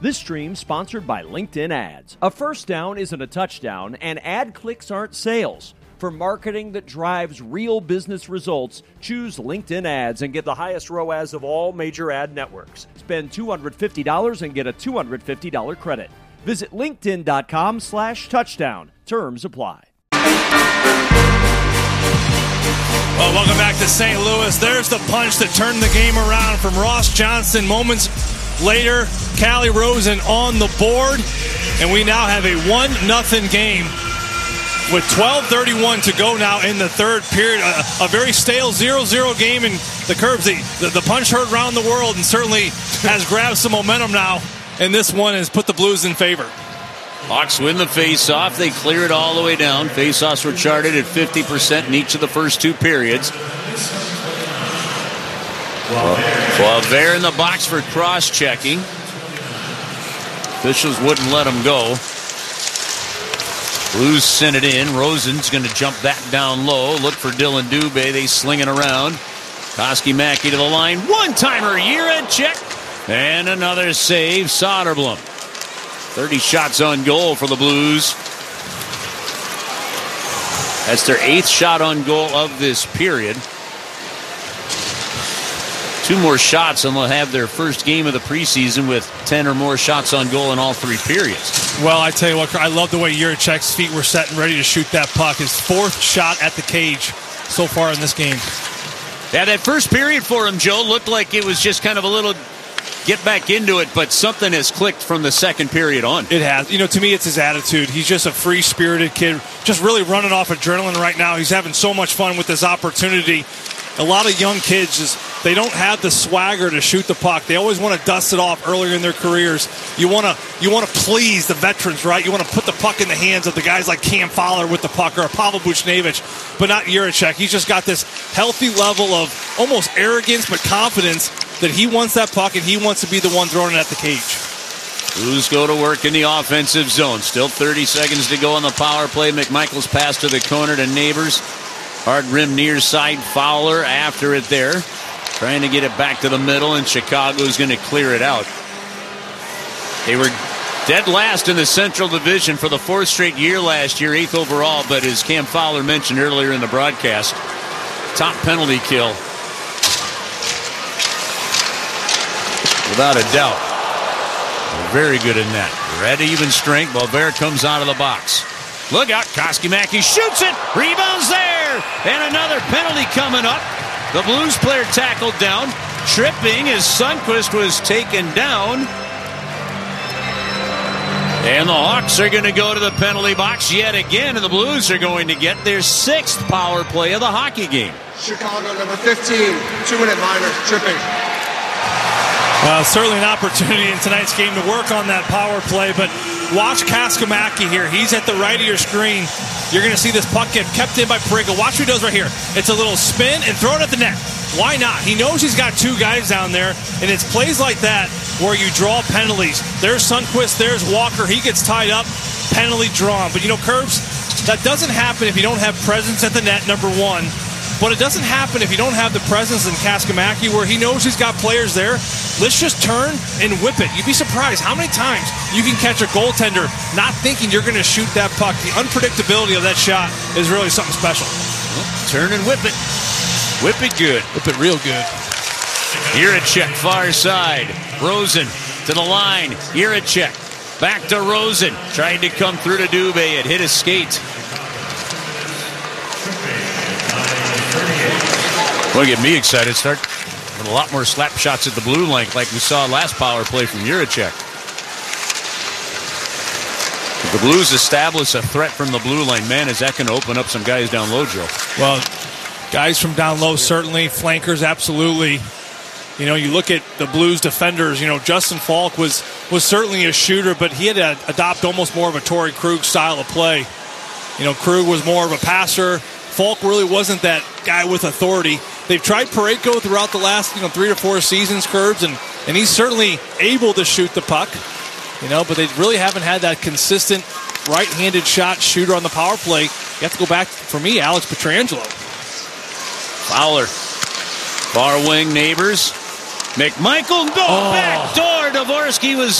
This stream sponsored by LinkedIn Ads. A first down isn't a touchdown, and ad clicks aren't sales. For marketing that drives real business results, choose LinkedIn Ads and get the highest ROAS of all major ad networks. Spend $250 and get a $250 credit. Visit linkedin.com/touchdown. Terms apply. Well, welcome back to St. Louis. There's the punch that turned the game around from Ross Johnston. Moments later, Callie Rosen on the board, and we now have a 1-0 game with 12:31 to go now in the third period. A very stale 0-0 game, and the Curbs, the punch heard around the world and certainly has grabbed some momentum now, and this one has put the Blues in favor. Hawks win the face-off. They clear it all the way down. Face-offs were charted at 50% in each of the first two periods. Boisvert in the box for cross-checking. Officials wouldn't let him go. Blues sent it in. Rosen's going to jump that down low. Look for Dylan Dubé. They sling it around. Koski-Mackey to the line. One-timer. Year-end check. And another save. Soderblom. 30 shots on goal for the Blues. That's their 8th shot on goal of this period. 2 more shots and they'll have their first game of the preseason with 10 or more shots on goal in all 3 periods. Well, I tell you what, I love the way Juracek's feet were set and ready to shoot that puck. His 4th shot at the cage so far in this game. Yeah, that first period for him, Joe, looked like it was just kind of a little get back into it, but something has clicked from the second period on. It has. You know, to me, it's his attitude. He's just a free-spirited kid, just really running off adrenaline right now. He's having so much fun with this opportunity. A lot of young kids, they don't have the swagger to shoot the puck. They always want to dust it off earlier in their careers. You want to please the veterans, right? You want to put the puck in the hands of the guys like Cam Fowler with the puck or Pavel Buchnevich, but not Juracek. He's just got this healthy level of almost arrogance but confidence that he wants that puck and he wants to be the one throwing it at the cage. Blues go to work in the offensive zone. Still 30 seconds to go on the power play. McMichael's pass to the corner to Neighbors. Hard rim near side. Fowler after it there. Trying to get it back to the middle, and Chicago's going to clear it out. They were dead last in the Central Division for the 4th straight year last year, 8th overall, but as Cam Fowler mentioned earlier in the broadcast, top penalty kill. Without a doubt. They're very good in that. They're at even strength. Boisvert comes out of the box. Look out. Koski-Mackey shoots it. Rebounds there. And another penalty coming up. The Blues player tackled down. Tripping as Sundqvist was taken down. And the Hawks are going to go to the penalty box yet again. And the Blues are going to get their 6th power play of the hockey game. Chicago, number 15, 2-minute minor, tripping. Certainly an opportunity in tonight's game to work on that power play, but watch Koski-Mackey here. He's at the right of your screen. You're going to see this puck get kept in by Parayko. Watch what he does right here. It's a little spin and throw it at the net. Why not? He knows he's got 2 guys down there, and it's plays like that where you draw penalties. There's Sundqvist, there's Walker. He gets tied up, penalty drawn. But, you know, Curbs, that doesn't happen if you don't have presence at the net, number 1. But it doesn't happen if you don't have the presence in Koski-Mackey where he knows he's got players there. Let's just turn and whip it. You'd be surprised how many times you can catch a goaltender not thinking you're going to shoot that puck. The unpredictability of that shot is really something special. Well, turn and whip it. Whip it good. Whip it real good. Juracek far side. Rosen to the line. Juracek back to Rosen. Tried to come through to Dubé. It hit his skate. Well, get me excited. Start with a lot more slap shots at the blue line like we saw last power play from Juracek. If the Blues establish a threat from the blue line, man, is that going to open up some guys down low, Joe? Well, guys from down low, certainly. Flankers, absolutely. You know, you look at the Blues defenders, you know, Justin Falk was certainly a shooter, but he had to adopt almost more of a Torrey Krug style of play. You know, Krug was more of a passer. Falk really wasn't that guy with authority. They've tried Parayko throughout the last, 3 to 4 seasons, Curbs, and he's certainly able to shoot the puck, but they really haven't had that consistent right-handed shot shooter on the power play. You have to go back, for me, Alex Pietrangelo. Fowler, far wing, Neighbors. McMichael, back door. Dvorsky was